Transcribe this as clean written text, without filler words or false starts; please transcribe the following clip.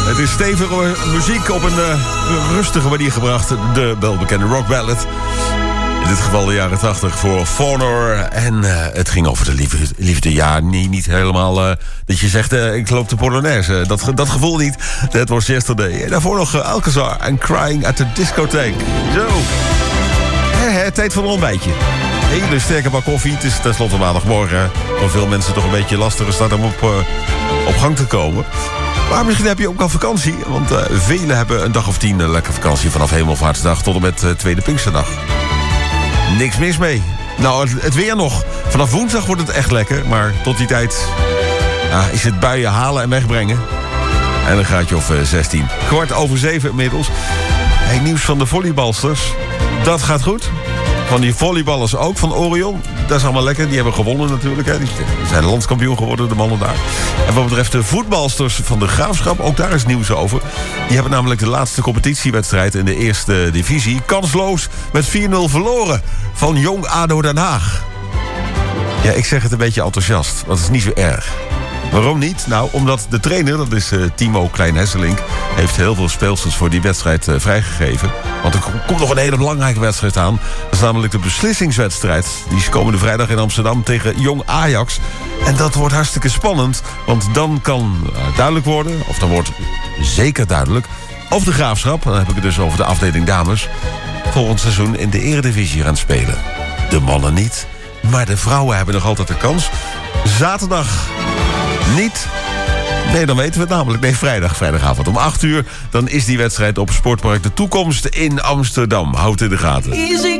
Het is stevige muziek op een rustige manier gebracht. De welbekende rock ballad. In dit geval de jaren 80 voor Faunor. En het ging over de liefde. Ja, niet helemaal dat je zegt, ik loop de Polonaise. Dat gevoel niet. That was yesterday. En daarvoor nog Alcazar en Crying at the Discotheek. Zo. Tijd voor een ontbijtje. Hele sterke bak koffie. Het is tenslotte maandagmorgen. Voor veel mensen toch een beetje lastig staat om op gang te komen. Maar misschien heb je ook al vakantie. Want velen hebben een dag of 10 lekker vakantie vanaf Hemelvaartsdag tot en met Tweede Pinksterdag. Niks mis mee. Nou, het weer nog. Vanaf woensdag wordt het echt lekker. Maar tot die tijd is het buien halen en wegbrengen. En een graadje of 16. 6:15 inmiddels. Nieuws van de volleybalsters. Dat gaat goed. Van die volleyballers ook, van Orion. Dat is allemaal lekker. Die hebben gewonnen natuurlijk. Hè. Die zijn landskampioen geworden, de mannen daar. En wat betreft de voetbalsters van de Graafschap, ook daar is nieuws over. Die hebben namelijk de laatste competitiewedstrijd in de eerste divisie kansloos met 4-0 verloren van Jong ADO Den Haag. Ja, ik zeg het een beetje enthousiast, want het is niet zo erg. Waarom niet? Nou, omdat de trainer, dat is Timo Klein-Hesselink, heeft heel veel speelsters voor die wedstrijd vrijgegeven. Want er komt nog een hele belangrijke wedstrijd aan. Dat is namelijk de beslissingswedstrijd. Die is komende vrijdag in Amsterdam tegen Jong Ajax. En dat wordt hartstikke spannend. Want dan kan duidelijk worden, of dan wordt zeker duidelijk, of de Graafschap, dan heb ik het dus over de afdeling dames, volgend seizoen in de eredivisie gaan spelen. De mannen niet, maar de vrouwen hebben nog altijd de kans. Zaterdag niet. Nee, dan weten we het namelijk. Nee, vrijdagavond om 8 uur. Dan is die wedstrijd op Sportpark De Toekomst in Amsterdam. Houd in de gaten.